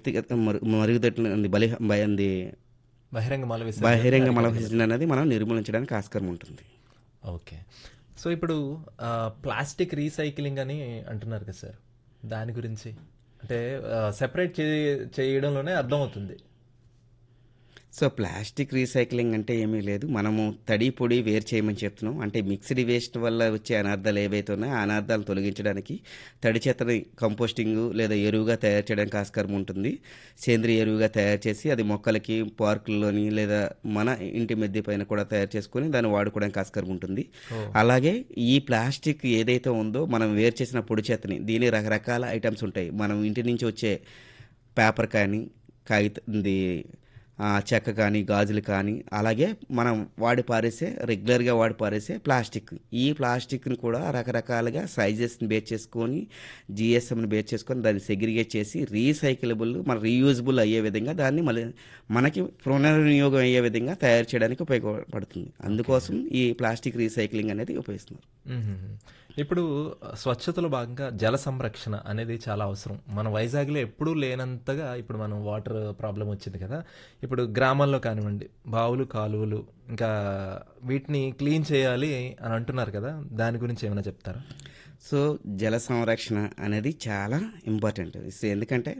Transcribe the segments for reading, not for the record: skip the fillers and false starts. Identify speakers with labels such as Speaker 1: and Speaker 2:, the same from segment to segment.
Speaker 1: వ్యక్తిగత మరుగుదొడ్లని
Speaker 2: బహిరంగ మల విసర్జనని
Speaker 1: బహిరంగ మల
Speaker 2: అరికట్టగలదు.
Speaker 1: విసర్జన అనేది మనం నిర్మూలించడానికి ఆస్కారం ఉంటుంది.
Speaker 2: ఓకే. సో ఇప్పుడు ప్లాస్టిక్ రీసైక్లింగ్ అని అంటున్నారు కదా సార్, దాని గురించి అంటే సెపరేట్ చేయడంలోనే అర్థమవుతుంది.
Speaker 1: సో ప్లాస్టిక్ రీసైక్లింగ్ అంటే ఏమీ లేదు. మనము తడి పొడి వేరు చేయమని చెప్తున్నాం. అంటే మిక్స్డ్ వేస్ట్ వల్ల వచ్చే అనర్థాలు ఏవైతే ఉన్నాయో ఆ అనర్థాలను తొలగించడానికి తడి చెత్తని కంపోస్టింగ్ లేదా ఎరువుగా తయారు చేయడానికి ఆస్కారం ఉంటుంది. సేంద్రియ ఎరువుగా తయారు చేసి అది మొక్కలకి పార్కుల్లోని లేదా మన ఇంటి మిద్దె పైన కూడా తయారు చేసుకొని దాన్ని వాడుకోవడానికి ఆస్కారం ఉంటుంది.
Speaker 2: ఓ.
Speaker 1: అలాగే ఈ ప్లాస్టిక్ ఏదైతే ఉందో మనం వేరు చేసిన పొడి చెత్తని దీని రకరకాల ఐటమ్స్ ఉంటాయి. మనం ఇంటి నుంచి వచ్చే పేపర్ కానీ కాగితంది చెక్క కానీ గాజులు కానీ అలాగే మనం రెగ్యులర్గా వాడి పారేసే ప్లాస్టిక్, ఈ ప్లాస్టిక్ని కూడా రకరకాలుగా సైజెస్ని బేస్ చేసుకొని జిఎస్ఎంని బేస్ చేసుకొని దాన్ని సెగ్రిగేట్ చేసి రీసైకిలబుల్ రీయూజబుల్ అయ్యే విధంగా దాన్ని మళ్ళీ మనకి పునర్వినియోగం అయ్యే విధంగా తయారు చేయడానికి ఉపయోగపడుతుంది. అందుకోసం ఈ ప్లాస్టిక్ రీసైక్లింగ్ అనేది ఉపయోగిస్తున్నారు.
Speaker 2: మ్మ్. ఇప్పుడు స్వచ్ఛతలో భాగంగా జల సంరక్షణ అనేది చాలా అవసరం. మన వైజాగ్లో ఎప్పుడూ లేనంతగా ఇప్పుడు మనం వాటర్ ప్రాబ్లం వచ్చింది కదా. ఇప్పుడు గ్రామాల్లో కానివ్వండి, బావులు కాలువలు ఇంకా వీటిని క్లీన్ చేయాలి అని అంటున్నారు కదా, దాని గురించి ఏమైనా చెప్తారా?
Speaker 1: సో జల సంరక్షణ అనేది చాలా ఇంపార్టెంట్. ఎందుకంటే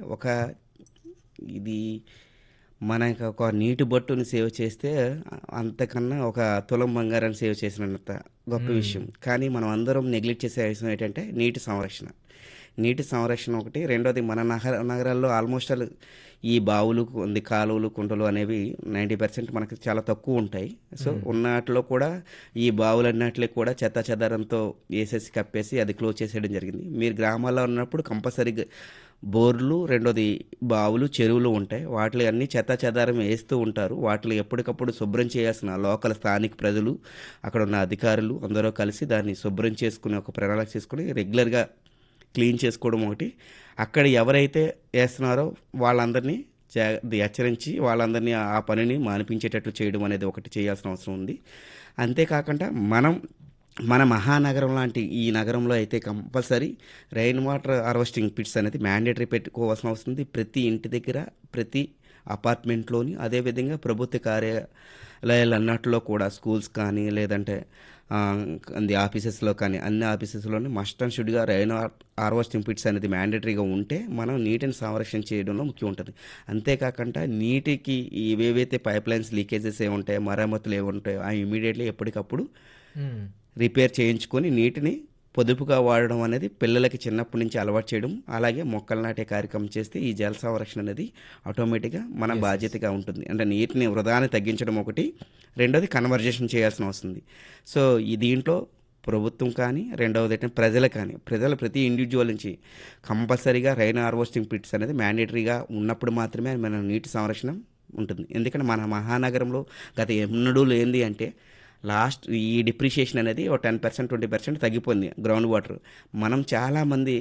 Speaker 1: ఇది మనకి ఒక నీటి బొట్టుని సేవ్ చేస్తే అంతకన్నా ఒక తులం బంగారాన్ని సేవ్ చేసినంత గొప్ప విషయం. కానీ మనం అందరం నెగ్లెక్ట్ చేసే విషయం ఏంటంటే నీటి సంరక్షణ. నీటి సంరక్షణ ఒకటి. రెండోది మన నగరాల్లో ఆల్మోస్ట్ ఈ బావులు కాలువలు కుంటలు అనేవి 90% మనకి చాలా తక్కువ ఉంటాయి. సో ఉన్నట్లో కూడా ఈ బావులన్నిటిలో కూడా చెత్త చెదారంతో వేసేసి కప్పేసి అది క్లోజ్ చేసేయడం జరిగింది. మీరు గ్రామాల్లో ఉన్నప్పుడు కంపల్సరీగా బోర్లు, రెండోది బావులు, చెరువులు ఉంటాయి. వాటిలో అన్ని చెత్త చెదారం వేస్తూ ఉంటారు. వాటిని ఎప్పటికప్పుడు శుభ్రం చేయాల్సిన లోకల్ స్థానిక ప్రజలు, అక్కడ ఉన్న అధికారులు అందరూ కలిసి దాన్ని శుభ్రం చేసుకుని ఒక ప్రణాళిక చేసుకుని రెగ్యులర్గా క్లీన్ చేసుకోవడం ఒకటి. అక్కడ ఎవరైతే వేస్తున్నారో వాళ్ళందరినీ హెచ్చరించి వాళ్ళందరినీ ఆ పనిని మానిపించేటట్లు చేయడం అనేది ఒకటి చేయాల్సిన అవసరం ఉంది. అంతేకాకుండా మన మహానగరం లాంటి ఈ నగరంలో అయితే compulsory rain water harvesting pits అనేది మ్యాండేటరీ పెట్టుకోవాల్సిన అవసరం ఉంది. ప్రతి ఇంటి దగ్గర, ప్రతి అపార్ట్మెంట్లోని, అదేవిధంగా ప్రభుత్వ కార్యాలయాలు అన్నట్లో కూడా స్కూల్స్ కానీ లేదంటే ఆఫీసెస్లో కానీ అన్ని ఆఫీసెస్లోని must and షుడ్గా rain harvesting pits అనేది మ్యాండేటరీగా ఉంటే మనం నీటిని సంరక్షణ చేయడంలో ముఖ్యం ఉంటుంది. అంతేకాకుండా నీటికి ఏవేవైతే పైప్ లైన్స్ లీకేజెస్ ఏముంటాయో, మరమ్మతులు ఏముంటాయో అవి ఇమీడియట్లీ ఎప్పటికప్పుడు రిపేర్ చేయించుకొని నీటిని పొదుపుగా వాడడం అనేది పిల్లలకి చిన్నప్పటి నుంచి అలవాటు చేయడం, అలాగే మొక్కలు నాటే కార్యక్రమం చేస్తే ఈ జల సంరక్షణ అనేది ఆటోమేటిక్గా మన బాధ్యతగా ఉంటుంది. అంటే నీటిని వృధాన్ని తగ్గించడం ఒకటి, రెండోది కన్వర్జేషన్ చేయాల్సిన వస్తుంది. సో దీంట్లో ప్రభుత్వం కానీ, రెండవది ఏంటంటే ప్రజలు ప్రతి ఇండివిజువల్ నుంచి కంపల్సరీగా రెయిన్ హార్వెస్టింగ్ పిట్స్ అనేది మ్యాండేటరీగా ఉన్నప్పుడు మాత్రమే మన నీటి సంరక్షణ ఉంటుంది. ఎందుకంటే మన మహానగరంలో గత ఎన్నడూ లేనిది అంటే ఈ డిప్రిషియేషన్ అనేది ఒక 10% 20% తగ్గిపోయింది గ్రౌండ్ వాటర్. మనం చాలామంది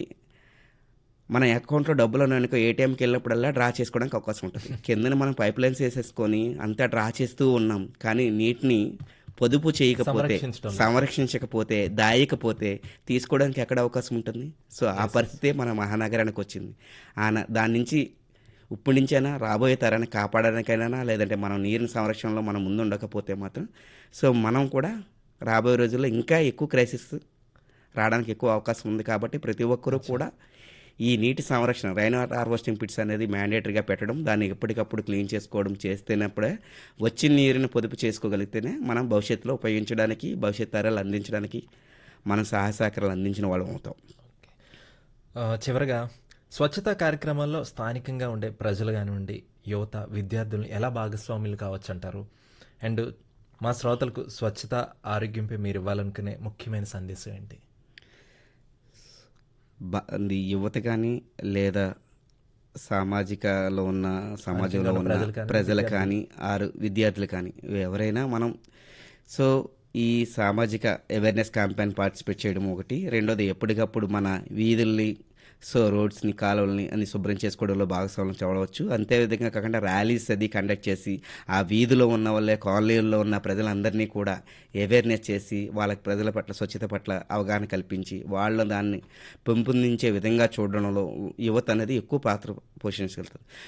Speaker 1: మన అకౌంట్లో డబ్బులు అనుకో ఏటీఎంకి వెళ్ళినప్పుడల్లా డ్రా చేసుకోవడానికి అవకాశం ఉంటుంది. కిందన మనం పైప్ లైన్స్ వేసేసుకొని అంతా డ్రా చేస్తూ ఉన్నాం. కానీ నీటిని పొదుపు చేయకపోతే, సంరక్షించకపోతే, దాయకపోతే తీసుకోవడానికి ఎక్కడ అవకాశం ఉంటుంది? సో ఆ పరిస్థితే మన మహానగరానికి వచ్చింది. దాని నుంచి ఇప్పటి నుంచైనా రాబోయే తరాన్ని కాపాడడానికైనా లేదంటే మనం నీరిని సంరక్షణలో మనం ముందు ఉండకపోతే మాత్రం సో మనం కూడా రాబోయే రోజుల్లో ఇంకా ఎక్కువ క్రైసిస్ రావడానికి ఎక్కువ అవకాశం ఉంది. కాబట్టి ప్రతి ఒక్కరూ కూడా ఈ నీటి సంరక్షణ రెయిన్ వాటర్ హార్వెస్టింగ్ పిట్స్ అనేది మ్యాండేటరీగా పెట్టడం, దాన్ని ఎప్పటికప్పుడు క్లీన్ చేసుకోవడం చేస్తేనప్పుడే వచ్చిన నీరుని పొదుపు చేసుకోగలిగితేనే మనం భవిష్యత్తులో ఉపయోగించడానికి, భవిష్యత్ తరాలు అందించడానికి మనం సహాయ సహకారాలు అందించిన వాళ్ళం అవుతాం.
Speaker 2: చివరగా స్వచ్ఛతా కార్యక్రమాల్లో స్థానికంగా ఉండే ప్రజలు కానివ్వండి, యువత, విద్యార్థులను ఎలా భాగస్వాములు కావచ్చు అంటారు? అండ్ మా శ్రోతలకు స్వచ్ఛత ఆరోగ్యంపై మీరు ఇవ్వాలనుకునే ముఖ్యమైన సందేశం ఏంటి?
Speaker 1: యువత కానీ లేదా సమాజంలో ఉన్న ప్రజలు కానీ విద్యార్థులు కానీ ఎవరైనా మనం ఈ సామాజిక అవేర్నెస్ క్యాంపెయిన్ పార్టిసిపేట్ చేయడం ఒకటి, రెండోది ఎప్పటికప్పుడు మన వీధుల్ని రోడ్స్ని, కాలువల్ని అన్ని శుభ్రం చేసుకోవడంలో భాగస్వామ్యం చూడవచ్చు. అంతేవిధంగా కాకుండా ర్యాలీస్ అది కండక్ట్ చేసి ఆ వీధిలో ఉన్న వాళ్ళే కాలనీల్లో ఉన్న ప్రజలందరినీ కూడా అవేర్నెస్ చేసి వాళ్ళకి ప్రజల పట్ల స్వచ్ఛత పట్ల అవగాహన కల్పించి వాళ్ళ దాన్ని పెంపొందించే విధంగా చూడడంలో యువత అనేది ఎక్కువ పాత్ర పోషించగలుగుతుంది.